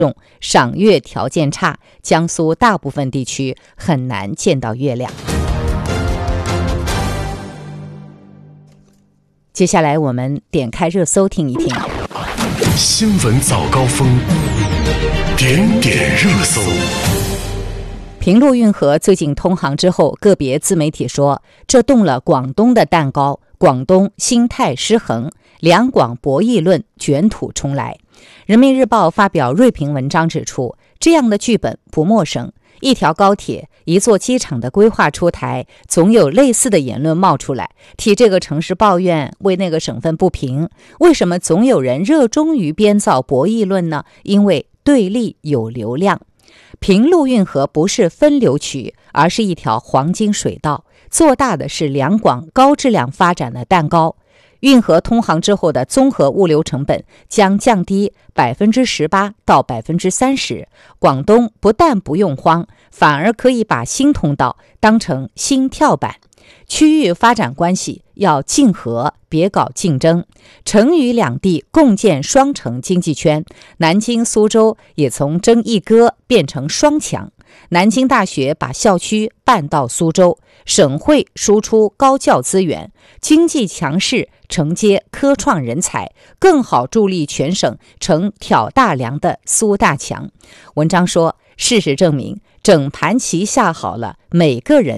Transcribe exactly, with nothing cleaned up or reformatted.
赏月条件差，江苏大部分地区很难见到月亮。接下来我们点开热搜听一听。 新闻早高峰，点点热搜。 平陆运河最近通航之后，个别自媒体说这动了广东的蛋糕，广东心态失衡，两广博弈论卷土重来。人民日报发表锐评文章指出，这样的剧本不陌生，一条高铁、一座机场的规划出台，总有类似的言论冒出来，替这个城市抱怨，为那个省份不平。为什么总有人热衷于编造博弈论呢？因为对立有流量。平陆运河不是分流渠，而是一条黄金水道，做大的是两广高质量发展的蛋糕。运河通航之后的综合物流成本将降低百分之十八到百分之三十，广东不但不用慌，反而可以把新通道当成新跳板。区域发展关系要竞合，别搞竞争。成渝两地共建双城经济圈，南京、苏州也从争一哥变成双强。南京大学把校区搬到苏州，省会输出高教资源，经济强势承接科创人才，更好助力全省成挑大梁的苏大强。文章说，事实证明，整盘棋下好了，每个人